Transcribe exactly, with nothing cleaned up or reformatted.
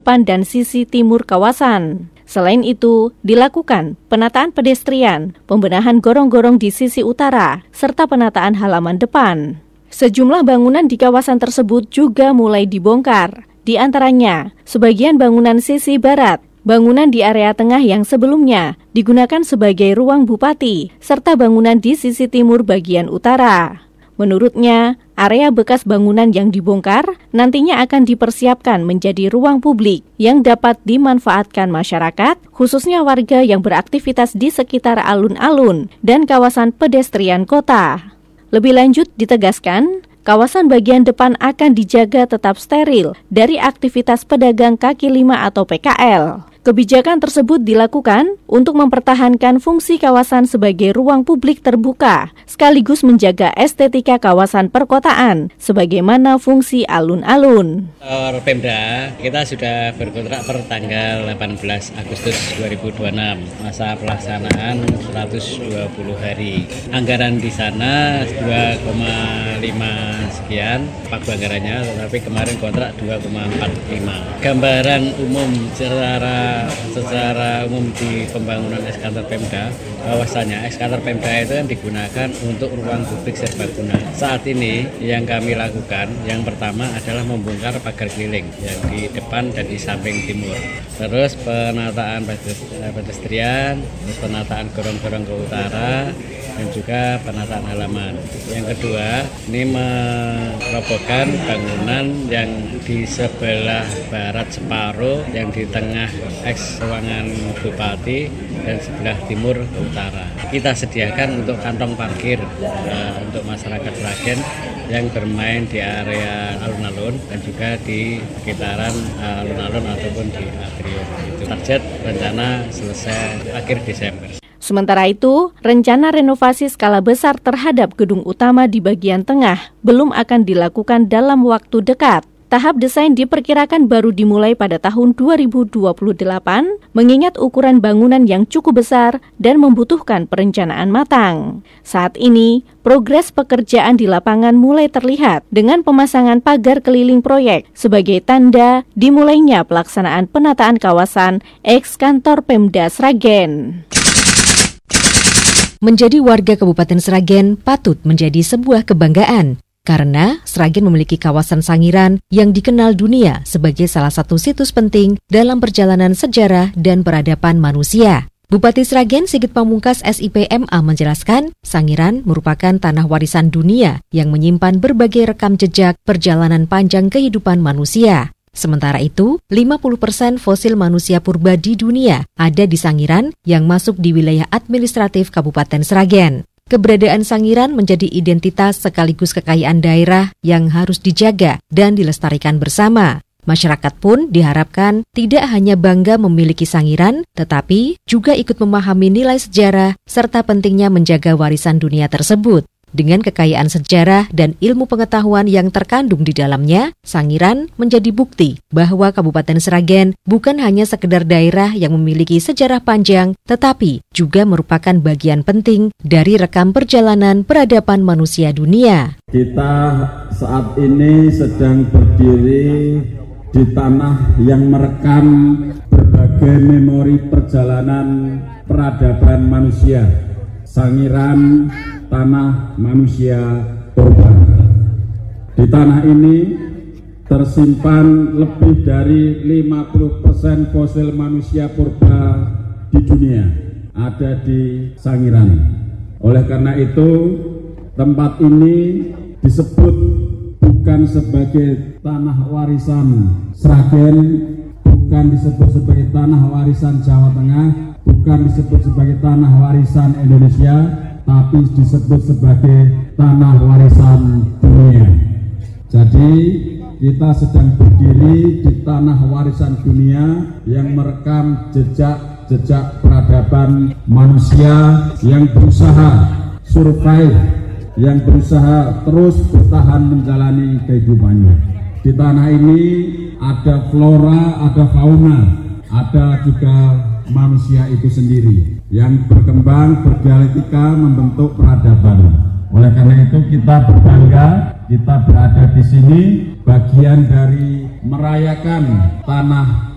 depan dan sisi timur kawasan. Selain itu, dilakukan penataan pedestrian, pembenahan gorong-gorong di sisi utara, serta penataan halaman depan. Sejumlah bangunan di kawasan tersebut juga mulai dibongkar. Di antaranya, sebagian bangunan sisi barat, bangunan di area tengah yang sebelumnya digunakan sebagai ruang bupati, serta bangunan di sisi timur bagian utara. Menurutnya, area bekas bangunan yang dibongkar nantinya akan dipersiapkan menjadi ruang publik yang dapat dimanfaatkan masyarakat, khususnya warga yang beraktivitas di sekitar alun-alun dan kawasan pedestrian kota. Lebih lanjut ditegaskan, kawasan bagian depan akan dijaga tetap steril dari aktivitas pedagang kaki lima atau P K L. Kebijakan tersebut dilakukan untuk mempertahankan fungsi kawasan sebagai ruang publik terbuka, sekaligus menjaga estetika kawasan perkotaan, sebagaimana fungsi alun-alun. Pemda, kita sudah berkontrak per tanggal delapan belas Agustus dua ribu dua puluh enam, masa pelaksanaan seratus dua puluh hari. Anggaran di sana dua koma lima sekian, pak anggarannya, tetapi kemarin kontrak dua koma empat lima. Gambaran umum secara secara umum di pembangunan eskater Pemda, bahwasanya eskater Pemda itu kan digunakan untuk ruang publik serbaguna. Saat ini yang kami lakukan, yang pertama adalah membongkar pagar keliling yang di depan dan di samping timur. Terus penataan pedestrian, terus penataan gorong-gorong ke utara, dan juga penataan halaman. Yang kedua, ini merobohkan bangunan yang di sebelah barat separuh, yang di tengah eks ruangan bupati, dan sebelah timur ke utara. Kita sediakan untuk kantong parkir uh, untuk masyarakat Sragen yang bermain di area alun-alun dan juga di sekitaran uh, alun-alun ataupun di atrium. Itu target rencana selesai akhir Desember. Sementara itu, rencana renovasi skala besar terhadap gedung utama di bagian tengah belum akan dilakukan dalam waktu dekat. Tahap desain diperkirakan baru dimulai pada tahun dua ribu dua puluh delapan, mengingat ukuran bangunan yang cukup besar dan membutuhkan perencanaan matang. Saat ini, progres pekerjaan di lapangan mulai terlihat dengan pemasangan pagar keliling proyek sebagai tanda dimulainya pelaksanaan penataan kawasan eks kantor Pemda Sragen. Menjadi warga Kabupaten Sragen patut menjadi sebuah kebanggaan, karena Sragen memiliki kawasan Sangiran yang dikenal dunia sebagai salah satu situs penting dalam perjalanan sejarah dan peradaban manusia. Bupati Sragen Sigit Pamungkas S I P M A menjelaskan, Sangiran merupakan tanah warisan dunia yang menyimpan berbagai rekam jejak perjalanan panjang kehidupan manusia. Sementara itu, lima puluh persen fosil manusia purba di dunia ada di Sangiran yang masuk di wilayah administratif Kabupaten Sragen. Keberadaan Sangiran menjadi identitas sekaligus kekayaan daerah yang harus dijaga dan dilestarikan bersama. Masyarakat pun diharapkan tidak hanya bangga memiliki Sangiran, tetapi juga ikut memahami nilai sejarah serta pentingnya menjaga warisan dunia tersebut. Dengan kekayaan sejarah dan ilmu pengetahuan yang terkandung di dalamnya, Sangiran menjadi bukti bahwa Kabupaten Sragen bukan hanya sekedar daerah yang memiliki sejarah panjang, tetapi juga merupakan bagian penting dari rekam perjalanan peradaban manusia dunia. Kita saat ini sedang berdiri di tanah yang merekam berbagai memori perjalanan peradaban manusia. Sangiran, tanah manusia purba. Di tanah ini tersimpan lebih dari lima puluh persen fosil manusia purba di dunia ada di Sangiran. Oleh karena itu, tempat ini disebut bukan sebagai tanah warisan Sragen, bukan disebut sebagai tanah warisan Jawa Tengah, bukan disebut sebagai tanah warisan Indonesia, tapi disebut sebagai tanah warisan dunia. Jadi kita sedang berdiri di tanah warisan dunia yang merekam jejak-jejak peradaban manusia yang berusaha survive, yang berusaha terus bertahan menjalani kehidupannya. Di tanah ini ada flora, ada fauna, ada juga manusia itu sendiri yang berkembang, berdialektika, membentuk peradaban. Oleh karena itu kita berbangga, kita berada di sini bagian dari merayakan tanah